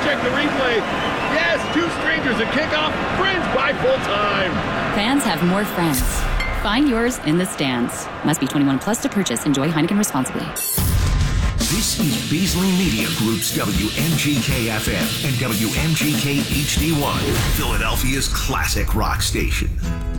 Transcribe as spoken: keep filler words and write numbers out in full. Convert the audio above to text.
check the replay. Yes, two strangers at kickoff, friends by full time. Fans have more friends. Find yours in the stands. Must be twenty-one plus to purchase. Enjoy Heineken responsibly. This is Beasley Media Group's W M G K F M and W M G K H D one, Philadelphia's classic rock station.